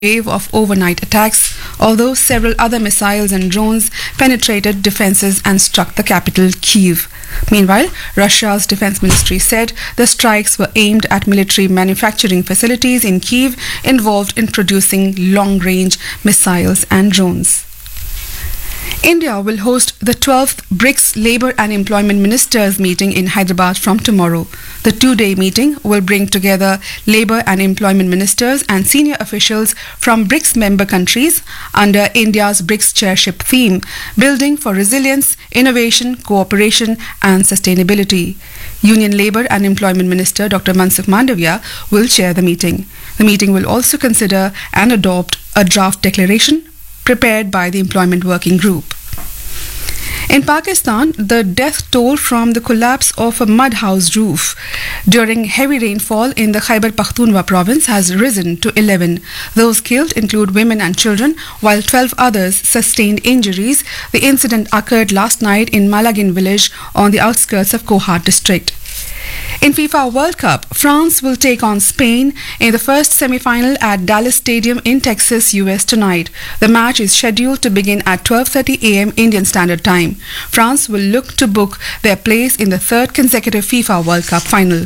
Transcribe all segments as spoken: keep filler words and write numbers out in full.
wave of overnight attacks, although several other missiles and drones penetrated defenses and struck the capital, Kyiv. Meanwhile, Russia's defense ministry said the strikes were aimed at military manufacturing facilities in Kyiv involved in producing long-range missiles and drones. India will host the twelfth BRICS Labour and Employment Ministers meeting in Hyderabad from tomorrow. The two-day meeting will bring together labour and employment ministers and senior officials from BRICS member countries under India's BRICS chairship theme, Building for Resilience, Innovation, Cooperation and Sustainability. Union Labour and Employment Minister Doctor Mansukh Mandavia will chair the meeting. The meeting will also consider and adopt a draft declaration prepared by the Employment Working Group. In Pakistan, the death toll from the collapse of a mud house roof during heavy rainfall in the Khyber Pakhtunkhwa province has risen to eleven. Those killed include women and children, while twelve others sustained injuries. The incident occurred last night in Malagin village on the outskirts of Kohat district. In FIFA World Cup, France will take on Spain in the first semi-final at Dallas Stadium in Texas, U S tonight. The match is scheduled to begin at twelve thirty a m Indian Standard Time. France will look to book their place in the third consecutive FIFA World Cup final.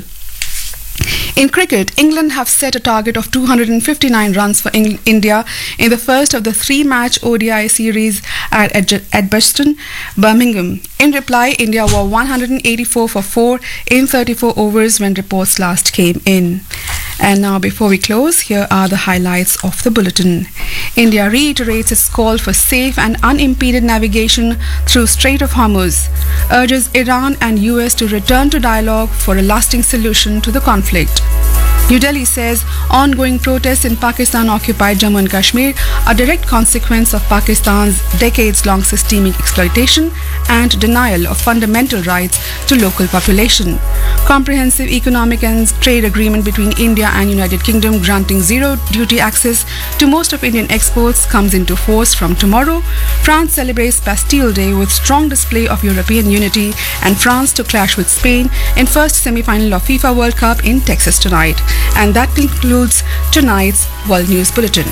In cricket, England have set a target of two hundred fifty-nine runs for Eng- India in the first of the three-match O D I series at Ed- Edgbaston, Birmingham. In reply, India were one hundred eighty-four for four in thirty-four overs when reports last came in. And now, before we close, here are the highlights of the bulletin. India reiterates its call for safe and unimpeded navigation through Strait of Hormuz, urges Iran and U S to return to dialogue for a lasting solution to the conflict. New Delhi says ongoing protests in Pakistan-occupied Jammu and Kashmir are a direct consequence of Pakistan's decades-long systemic exploitation and denial of fundamental rights to local population. Comprehensive economic and trade agreement between India and United Kingdom granting zero duty access to most of Indian exports comes into force from tomorrow. France celebrates Bastille Day with strong display of European unity, and France to clash with Spain in first semi-final of FIFA World Cup in Texas tonight. And that concludes tonight's World News Bulletin.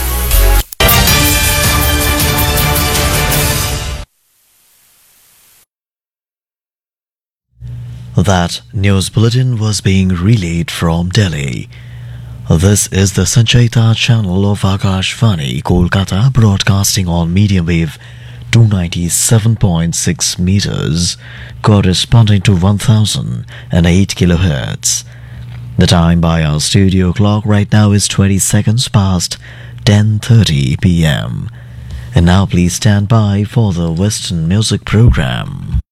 That news bulletin was being relayed from Delhi. This is the Sanchita channel of Akashvani, Kolkata, broadcasting on medium wave two ninety-seven point six meters, corresponding to one thousand eight kilohertz. The time by our studio clock right now is twenty seconds past ten thirty p m. And now please stand by for the Western music program.